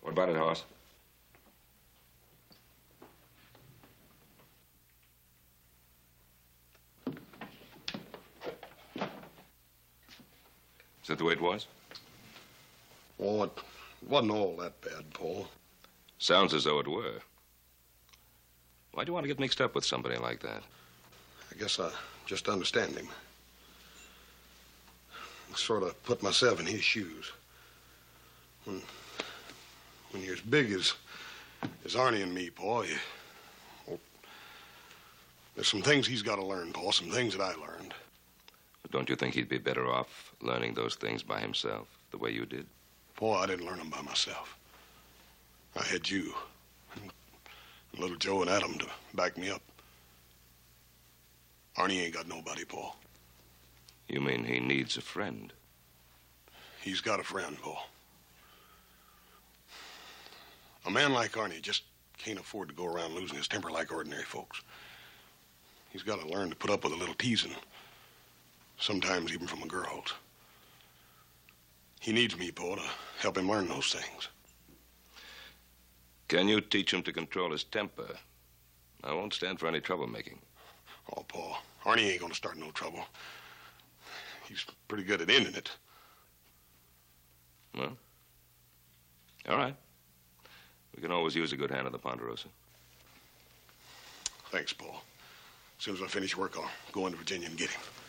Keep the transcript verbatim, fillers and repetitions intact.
What about it, Hoss? Is that the way it was? Oh, it wasn't all that bad, Paul. Sounds as though it were. Why do you want to get mixed up with somebody like that? I guess I just understand him. I sort of put myself in his shoes. When, when you're as big as, as Arnie and me, Paul, you, well, there's some things he's got to learn, Paul, some things that I learned. But don't you think he'd be better off learning those things by himself, the way you did? Paul, I didn't learn them by myself. I had you, and little Joe and Adam to back me up. Arnie ain't got nobody, Paul. You mean he needs a friend? He's got a friend, Paul. A man like Arnie just can't afford to go around losing his temper like ordinary folks. He's got to learn to put up with a little teasing, sometimes even from the girls. He needs me, Paul, to help him learn those things. Can you teach him to control his temper? I won't stand for any troublemaking. Oh, Paul, Arnie ain't gonna start no trouble. He's pretty good at ending it. Well, all right. We can always use a good hand at the Ponderosa. Thanks, Paul. As soon as I finish work, I'll go into Virginia and get him.